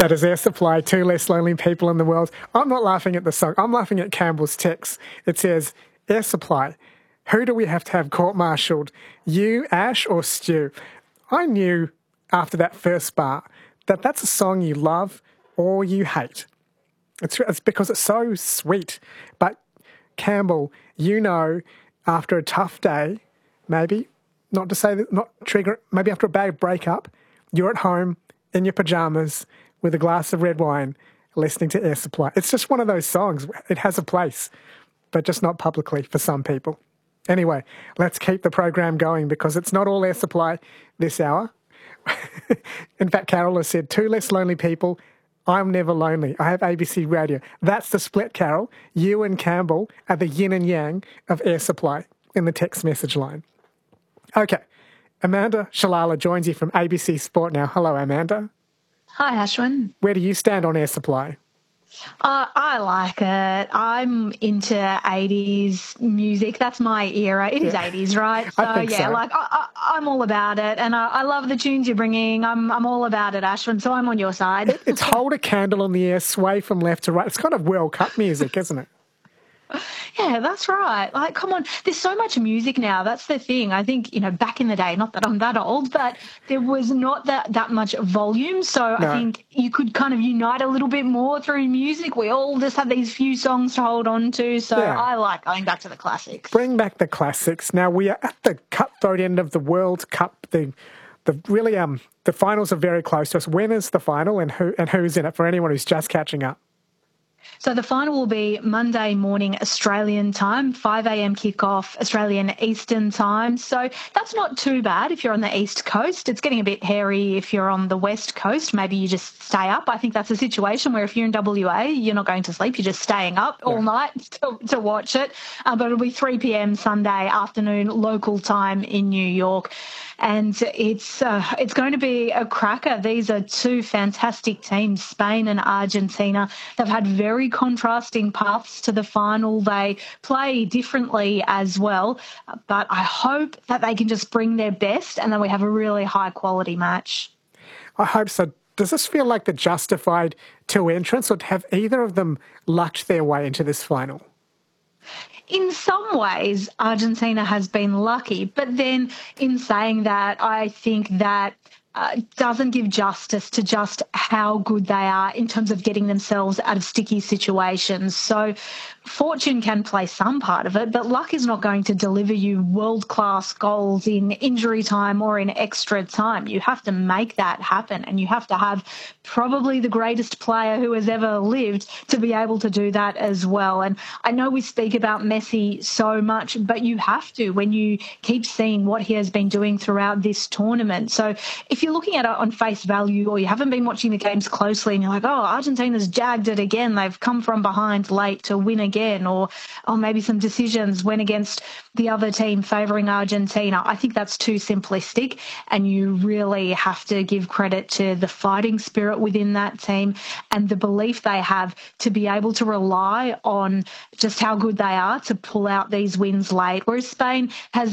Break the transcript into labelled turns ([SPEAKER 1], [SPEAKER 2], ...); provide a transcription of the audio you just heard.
[SPEAKER 1] That is Air Supply, Two Less Lonely People in the World. I'm not laughing at the song. I'm laughing at Campbell's text. It says, Air Supply, who do we have to have court-martialed? You, Ash, or Stu? I knew after that first bar that that's a song you love or you hate. It's because it's so sweet. But Campbell, you know, after a tough day, maybe, not to say that, not trigger, maybe after a bad breakup, you're at home in your pajamas with a glass of red wine listening to Air Supply. It's just one of those songs. It has a place, but just not publicly for some people. Anyway, let's keep the program going because it's not all Air Supply this hour. In fact, Carol has said, two less lonely people. I'm never lonely. I have ABC Radio. That's the split, Carol. You and Campbell are the yin and yang of Air Supply in the text message line. Okay. Amanda Shalala joins you from ABC Sport now. Hello, Amanda.
[SPEAKER 2] Hi, Ashwin.
[SPEAKER 1] Where do you stand on Air Supply?
[SPEAKER 2] I like it. I'm into 80s music. That's my era. It is 80s, right? So,
[SPEAKER 1] I think so.
[SPEAKER 2] Like I'm all about it. And I love the tunes you're bringing. I'm all about it, Ashwin, so I'm on your side.
[SPEAKER 1] It's hold a candle on the air, sway from left to right. It's kind of World Cup music, isn't it?
[SPEAKER 2] Yeah, that's right. Like, come on, there's so much music now. That's the thing. I think, back in the day, not that I'm that old, but there was not that much volume. So no. I think you could kind of unite a little bit more through music. We all just have these few songs to hold on to. So I like going back to the classics.
[SPEAKER 1] Bring back the classics. Now, we are at the cutthroat end of the World Cup. The finals are very close to us. When is the final and who's in it for anyone who's just catching up?
[SPEAKER 2] So the final will be Monday morning Australian time, 5 a.m. kickoff Australian Eastern time. So that's not too bad if you're on the East Coast. It's getting a bit hairy if you're on the West Coast. Maybe you just stay up. I think that's a situation where if you're in WA, you're not going to sleep. You're just staying up all night to watch it. But it'll be 3 p.m. Sunday afternoon local time in New York. And it's going to be a cracker. These are two fantastic teams, Spain and Argentina. They've had very contrasting paths to the final. They play differently as well. But I hope that they can just bring their best and then we have a really high-quality match.
[SPEAKER 1] I hope so. Does this feel like the justified two entrants, or have either of them lucked their way into this final?
[SPEAKER 2] In some ways, Argentina has been lucky, but then in saying that, I think that doesn't give justice to just how good they are in terms of getting themselves out of sticky situations. So fortune can play some part of it, but luck is not going to deliver you world-class goals in injury time or in extra time. You have to make that happen, and you have to have probably the greatest player who has ever lived to be able to do that as well. And I know we speak about Messi so much, but you have to when you keep seeing what he has been doing throughout this tournament. So if you're looking at it on face value or you haven't been watching the games closely and you're like, oh, Argentina's jagged it again, they've come from behind late to win again, or maybe some decisions went against the other team favouring Argentina. I think that's too simplistic, and you really have to give credit to the fighting spirit within that team and the belief they have to be able to rely on just how good they are to pull out these wins late, whereas Spain has